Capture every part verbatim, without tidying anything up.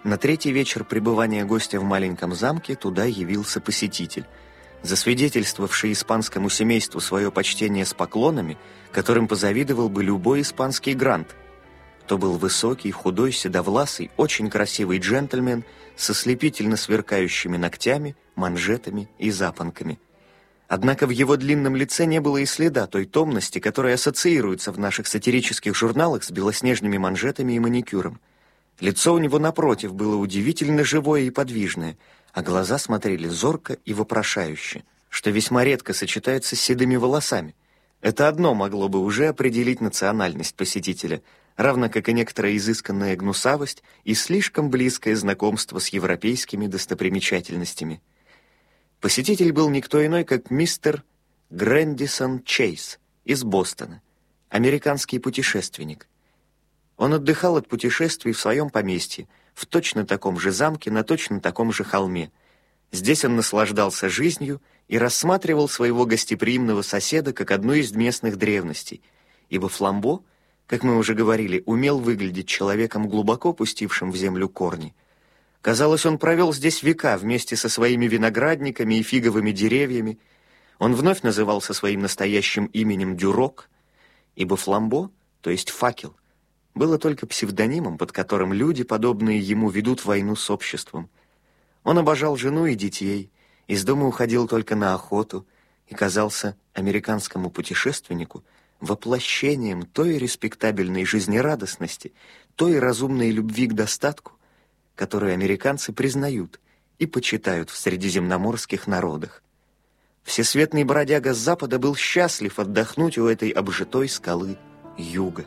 На третий вечер пребывания гостя в маленьком замке туда явился посетитель, засвидетельствовавший испанскому семейству свое почтение с поклонами, которым позавидовал бы любой испанский грант. То был высокий, худой, седовласый, очень красивый джентльмен с ослепительно сверкающими ногтями, манжетами и запонками. Однако в его длинном лице не было и следа той томности, которая ассоциируется в наших сатирических журналах с белоснежными манжетами и маникюром. Лицо у него, напротив, было удивительно живое и подвижное, а глаза смотрели зорко и вопрошающе, что весьма редко сочетается с седыми волосами. Это одно могло бы уже определить национальность посетителя, равно как и некоторая изысканная гнусавость и слишком близкое знакомство с европейскими достопримечательностями. Посетитель был никто иной, как мистер Грэндисон Чейз из Бостона, американский путешественник. Он отдыхал от путешествий в своем поместье, в точно таком же замке, на точно таком же холме. Здесь он наслаждался жизнью и рассматривал своего гостеприимного соседа как одну из местных древностей, ибо Фламбо, как мы уже говорили, умел выглядеть человеком, глубоко пустившим в землю корни. Казалось, он провел здесь века вместе со своими виноградниками и фиговыми деревьями. Он вновь назывался своим настоящим именем Дюрок, ибо Фламбо, то есть факел, было только псевдонимом, под которым люди, подобные ему, ведут войну с обществом. Он обожал жену и детей, из дома уходил только на охоту и казался американскому путешественнику воплощением той респектабельной жизнерадостности, той разумной любви к достатку, которую американцы признают и почитают в средиземноморских народах. Всесветный бродяга с запада был счастлив отдохнуть у этой обжитой скалы юга.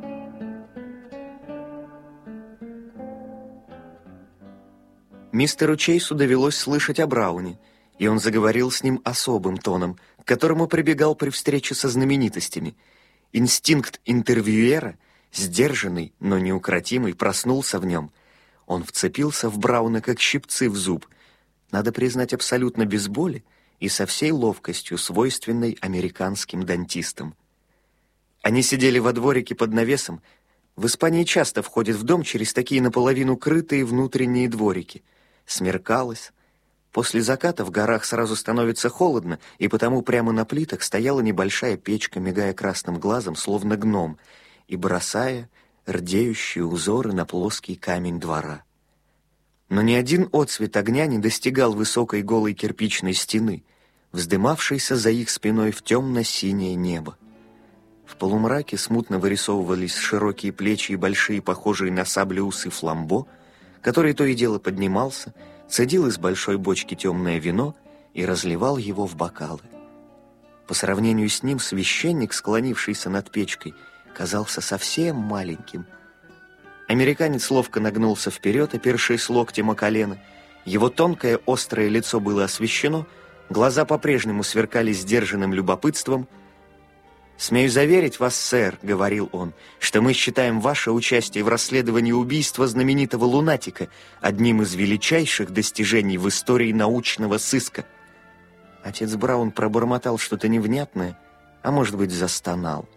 Мистеру Чейсу довелось слышать о Брауне, и он заговорил с ним особым тоном, к которому прибегал при встрече со знаменитостями. Инстинкт интервьюера, сдержанный, но неукротимый, проснулся в нем. Он вцепился в Брауна, как щипцы в зуб, надо признать, абсолютно без боли и со всей ловкостью, свойственной американским дантистам. Они сидели во дворике под навесом. В Испании часто входят в дом через такие наполовину крытые внутренние дворики. Смеркалось. После заката в горах сразу становится холодно, и потому прямо на плитах стояла небольшая печка, мигая красным глазом, словно гном, и бросая рдеющие узоры на плоский камень двора. Но ни один отсвет огня не достигал высокой голой кирпичной стены, вздымавшейся за их спиной в темно-синее небо. В полумраке смутно вырисовывались широкие плечи и большие, похожие на саблю усы Фламбо, который то и дело поднимался, цедил из большой бочки темное вино и разливал его в бокалы. По сравнению с ним священник, склонившийся над печкой, казался совсем маленьким. Американец ловко нагнулся вперед, опершись локтем о колено. Его тонкое острое лицо было освещено, глаза по-прежнему сверкали сдержанным любопытством. «Смею заверить вас, сэр, — говорил он, — что мы считаем ваше участие в расследовании убийства знаменитого лунатика одним из величайших достижений в истории научного сыска». Отец Браун пробормотал что-то невнятное, а может быть, застонал.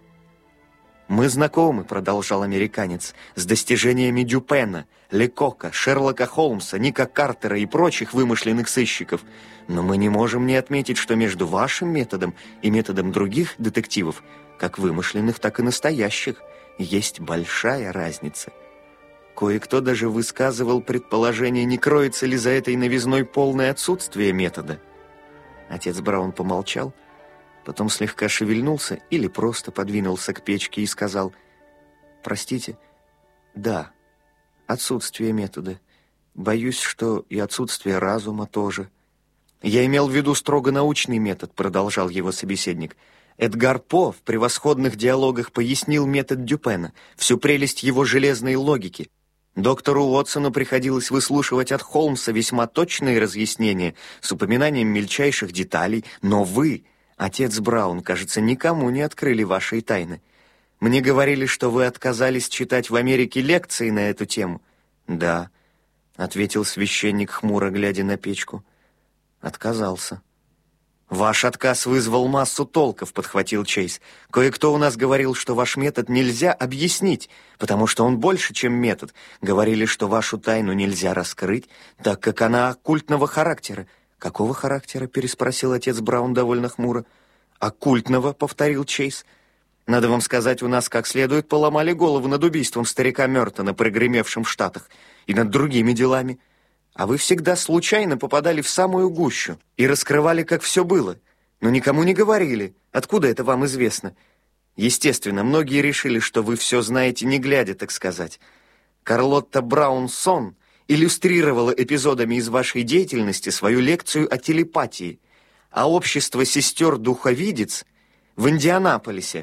«Мы знакомы, — продолжал американец, — с достижениями Дюпена, Лекока, Шерлока Холмса, Ника Картера и прочих вымышленных сыщиков, но мы не можем не отметить, что между вашим методом и методом других детективов, как вымышленных, так и настоящих, есть большая разница. Кое-кто даже высказывал предположение, не кроется ли за этой новизной полное отсутствие метода». Отец Браун помолчал, потом слегка шевельнулся или просто подвинулся к печке и сказал: «Простите, да, отсутствие метода. Боюсь, что и отсутствие разума тоже». «Я имел в виду строго научный метод», — продолжал его собеседник. «Эдгар По в превосходных диалогах пояснил метод Дюпена, всю прелесть его железной логики. Доктору Уотсону приходилось выслушивать от Холмса весьма точные разъяснения с упоминанием мельчайших деталей, но вы, отец Браун, кажется, никому не открыли вашей тайны. Мне говорили, что вы отказались читать в Америке лекции на эту тему». «Да», — ответил священник, хмуро глядя на печку. «Отказался». «Ваш отказ вызвал массу толков», — подхватил Чейз. «Кое-кто у нас говорил, что ваш метод нельзя объяснить, потому что он больше, чем метод. Говорили, что вашу тайну нельзя раскрыть, так как она оккультного характера». «Какого характера?» — переспросил отец Браун довольно хмуро. «Оккультного», — повторил Чейз. «Надо вам сказать, у нас как следует поломали голову над убийством старика Мёртона, прогремевшим в Штатах, и над другими делами. А вы всегда случайно попадали в самую гущу и раскрывали, как все было, но никому не говорили. Откуда это вам известно? Естественно, многие решили, что вы все знаете, не глядя, так сказать. Карлотта Браун-Сон иллюстрировала эпизодами из вашей деятельности свою лекцию о телепатии, а общество сестер-духовидец в Индианаполисе».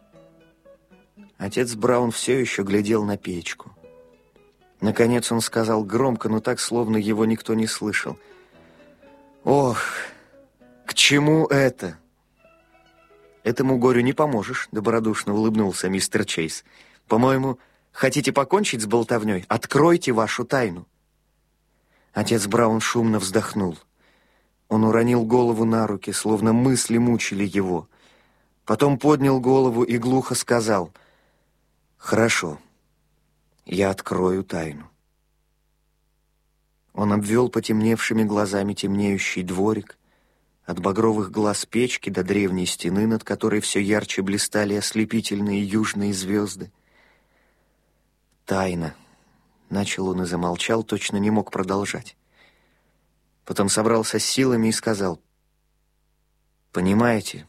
Отец Браун все еще глядел на печку. Наконец он сказал громко, но так, словно его никто не слышал: «Ох, к чему это?» «Этому горю не поможешь», — добродушно улыбнулся мистер Чейз. «По-моему, хотите покончить с болтовней? Откройте вашу тайну». Отец Браун шумно вздохнул. Он уронил голову на руки, словно мысли мучили его. Потом поднял голову и глухо сказал: «Хорошо. Я открою тайну». Он обвел потемневшими глазами темнеющий дворик, от багровых глаз печки до древней стены, над которой все ярче блистали ослепительные южные звезды. «Тайна», — начал он и замолчал, точно не мог продолжать. Потом собрался с силами и сказал: «Понимаете,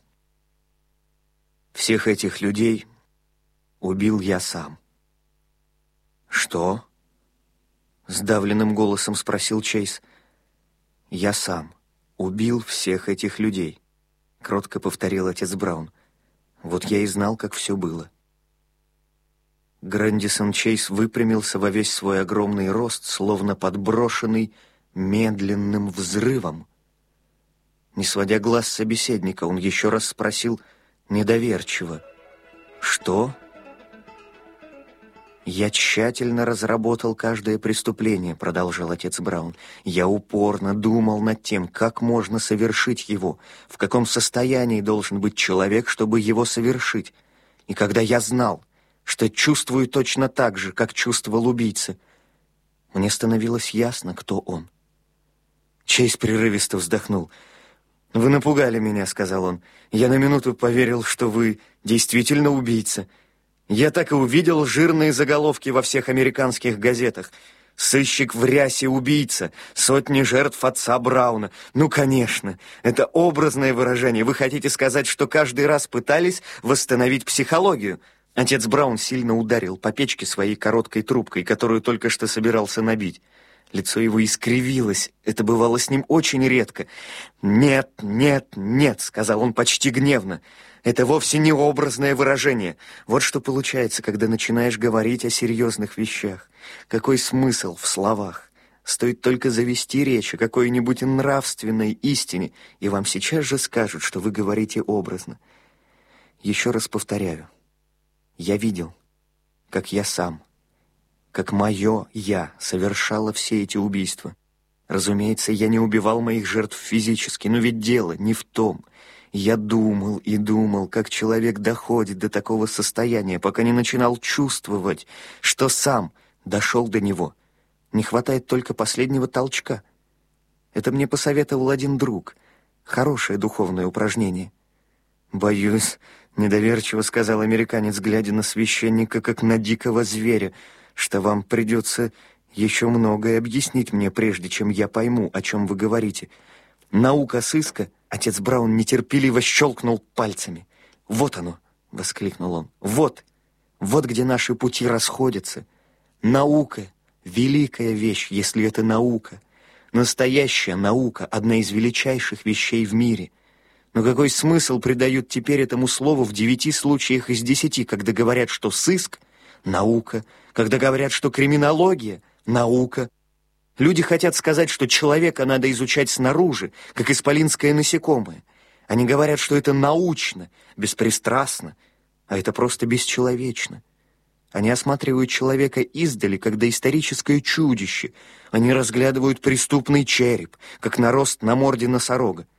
всех этих людей убил я сам». «Что?» — сдавленным голосом спросил Чейз. «Я сам убил всех этих людей», — кротко повторил отец Браун. «Вот я и знал, как все было». Грэндисон Чейз выпрямился во весь свой огромный рост, словно подброшенный медленным взрывом. Не сводя глаз с собеседника, он еще раз спросил недоверчиво: «Что?» «Я тщательно разработал каждое преступление», — продолжал отец Браун. «Я упорно думал над тем, как можно совершить его, в каком состоянии должен быть человек, чтобы его совершить. И когда я знал, что чувствую точно так же, как чувствовал убийца, мне становилось ясно, кто он». Чейз прерывисто вздохнул. «Вы напугали меня», — сказал он. «Я на минуту поверил, что вы действительно убийца. Я так и увидел жирные заголовки во всех американских газетах. Сыщик в рясе убийца, сотни жертв отца Брауна. Ну, конечно, это образное выражение. Вы хотите сказать, что каждый раз пытались восстановить психологию?» Отец Браун сильно ударил по печке своей короткой трубкой, которую только что собирался набить. Лицо его искривилось. Это бывало с ним очень редко. «Нет, нет, нет», — сказал он почти гневно. «Это вовсе не образное выражение. Вот что получается, когда начинаешь говорить о серьезных вещах. Какой смысл в словах? Стоит только завести речь о какой-нибудь нравственной истине, и вам сейчас же скажут, что вы говорите образно. Еще раз повторяю. Я видел, как я сам, как мое «я» совершало все эти убийства. Разумеется, я не убивал моих жертв физически, но ведь дело не в том. Я думал и думал, как человек доходит до такого состояния, пока не начинал чувствовать, что сам дошел до него. Не хватает только последнего толчка. Это мне посоветовал один друг. Хорошее духовное упражнение. «Боюсь», — недоверчиво сказал американец, глядя на священника, как на дикого зверя, «что вам придется еще многое объяснить мне, прежде чем я пойму, о чем вы говорите. Наука сыска...» Отец Браун нетерпеливо щелкнул пальцами. «Вот оно!» — воскликнул он. «Вот! Вот где наши пути расходятся. Наука — великая вещь, если это наука. Настоящая наука — одна из величайших вещей в мире. Но какой смысл придают теперь этому слову в девяти случаях из десяти, когда говорят, что сыск — наука, когда говорят, что криминология — наука? Люди хотят сказать, что человека надо изучать снаружи, как исполинское насекомое. Они говорят, что это научно, беспристрастно, а это просто бесчеловечно. Они осматривают человека издали, как доисторическое чудище. Они разглядывают преступный череп, как нарост на морде носорога.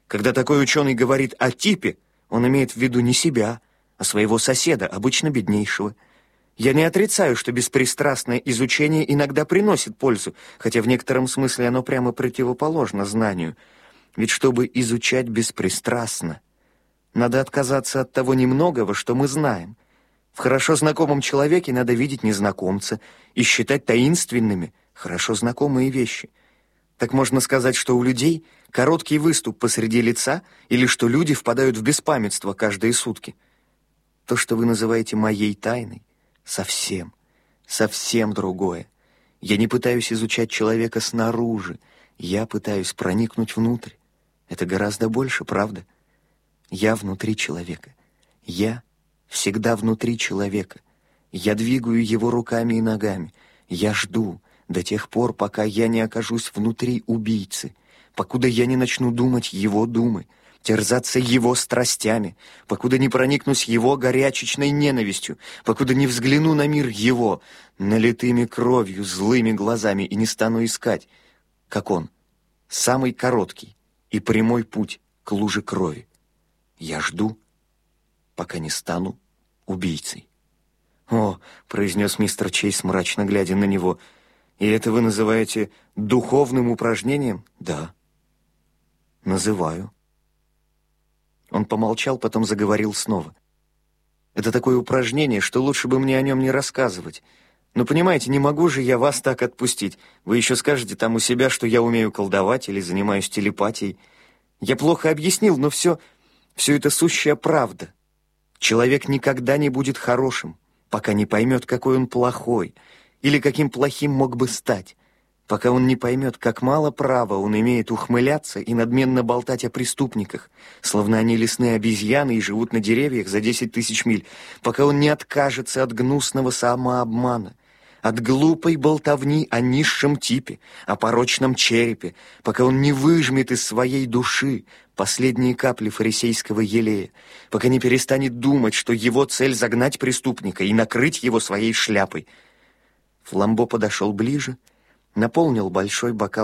Когда такой ученый говорит о типе, он имеет в виду не себя, а своего соседа, обычно беднейшего. Я не отрицаю, что беспристрастное изучение иногда приносит пользу, хотя в некотором смысле оно прямо противоположно знанию. Ведь чтобы изучать беспристрастно, надо отказаться от того немногого, что мы знаем. В хорошо знакомом человеке надо видеть незнакомца и считать таинственными хорошо знакомые вещи. Так можно сказать, что у людей короткий выступ посреди лица или что люди впадают в беспамятство каждые сутки. То, что вы называете моей тайной, совсем, совсем другое. Я не пытаюсь изучать человека снаружи, я пытаюсь проникнуть внутрь. Это гораздо больше, правда? Я внутри человека. Я всегда внутри человека. Я двигаю его руками и ногами. Я жду до тех пор, пока я не окажусь внутри убийцы, покуда я не начну думать его думы, терзаться его страстями, покуда не проникнусь его горячечной ненавистью, покуда не взгляну на мир его, налитыми кровью, злыми глазами и не стану искать, как он, самый короткий и прямой путь к луже крови. Я жду, пока не стану убийцей. «О», — произнес мистер Чейз, мрачно глядя на него, — «и это вы называете духовным упражнением?» «Да». «Называю». Он помолчал, потом заговорил снова. «Это такое упражнение, что лучше бы мне о нем не рассказывать. Но, понимаете, не могу же я вас так отпустить. Вы еще скажете там у себя, что я умею колдовать или занимаюсь телепатией. Я плохо объяснил, но все, все это сущая правда. Человек никогда не будет хорошим, пока не поймет, какой он плохой, или каким плохим мог бы стать, пока он не поймет, как мало права он имеет ухмыляться и надменно болтать о преступниках, словно они лесные обезьяны и живут на деревьях за десять тысяч миль, пока он не откажется от гнусного самообмана, от глупой болтовни о низшем типе, о порочном черепе, пока он не выжмет из своей души последние капли фарисейского елея, пока не перестанет думать, что его цель загнать преступника и накрыть его своей шляпой. Фламбо подошел ближе, наполнил большой бокал